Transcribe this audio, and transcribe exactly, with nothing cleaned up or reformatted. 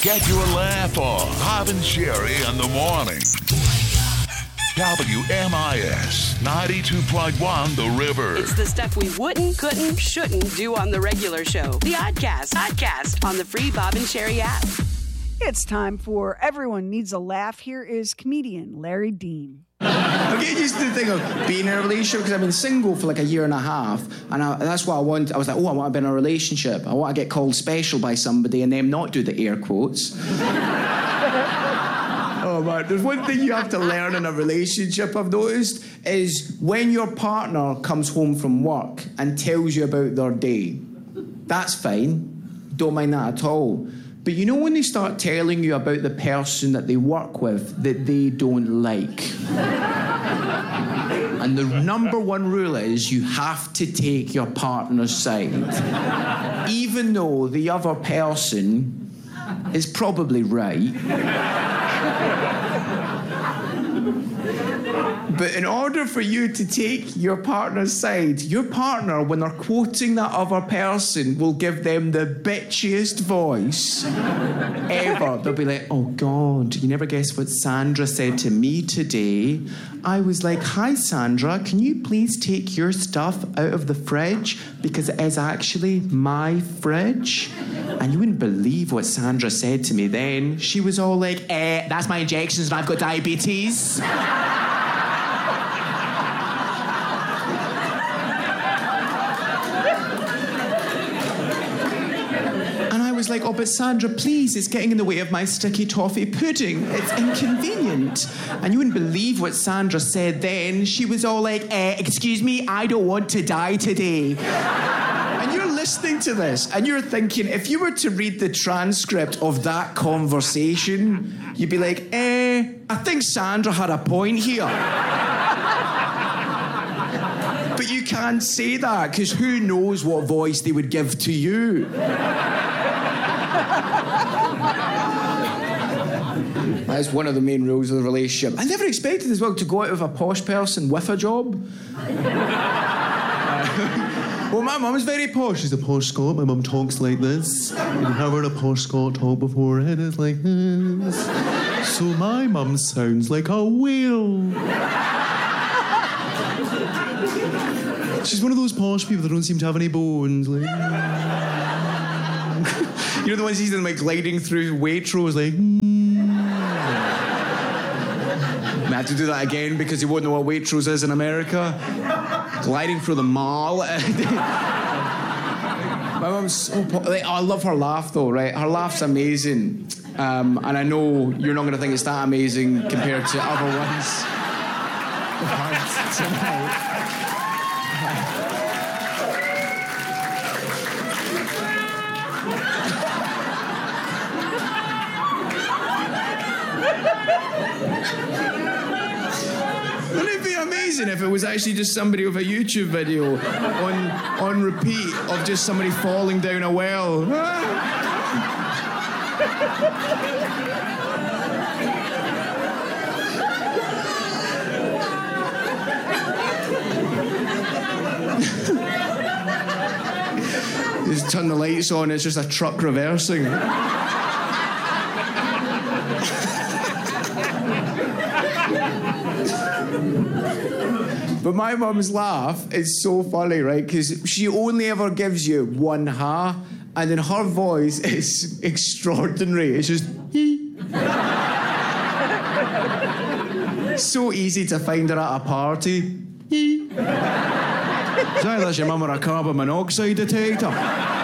Get your laugh on. Bob and Sherry in the morning. W M I S ninety-two point one The River. It's the stuff we wouldn't, couldn't, shouldn't do on the regular show. The Oddcast. Oddcast on the free Bob and Sherry app. It's time for Everyone Needs a Laugh. Here is comedian Larry Dean. I'm getting used to the thing of being in a relationship because I've been single for like a year and a half, and I, that's what I want. I was like, oh, I want to be in a relationship. I want to get called special by somebody and then not do the air quotes. Oh man, there's one thing you have to learn in a relationship, I've noticed, is when your partner comes home from work and tells you about their day. That's fine. Don't mind that at all. But you know when they start telling you about the person that they work with that they don't like? And the number one rule is you have to take your partner's side. Even though the other person is probably right. But in order for you to take your partner's side, your partner, when they're quoting that other person, will give them the bitchiest voice ever. They'll be like, oh God, you never guess what Sandra said to me today. I was like, hi Sandra, can you please take your stuff out of the fridge? Because it is actually my fridge. And you wouldn't believe what Sandra said to me then. She was all like, eh, that's my injections and I've got diabetes. I was like, oh, but Sandra, please, it's getting in the way of my sticky toffee pudding. It's inconvenient. And you wouldn't believe what Sandra said then. She was all like, eh, excuse me, I don't want to die today. And you're listening to this, and you're thinking, if you were to read the transcript of that conversation, you'd be like, eh, I think Sandra had a point here. But you can't say that, because who knows what voice they would give to you. That's one of the main rules of the relationship. I never expected as well to go out with a posh person with a job. uh, well, my mum's very posh. She's a posh Scot. My mum talks like this. I've never heard a posh Scot talk before. It is like this. So my mum sounds like a whale. She's one of those posh people that don't seem to have any bones. Like, you know the ones he's in, like gliding through Waitrose, like. I had to do that again because he won't know what Waitrose is in America. Gliding through the mall. My mum's so po- like, oh, I love her laugh though, right? Her laugh's amazing, um, and I know you're not going to think it's that amazing compared to other ones. Tonight. Wouldn't it be amazing if it was actually just somebody with a YouTube video on on repeat of just somebody falling down a well? Just turn the lights on, it's just a truck reversing. But my mum's laugh is so funny, right? Because she only ever gives you one ha, and then her voice is extraordinary. It's just hee. So easy to find her at a party. Hee. That's your mum or a carbon monoxide detector.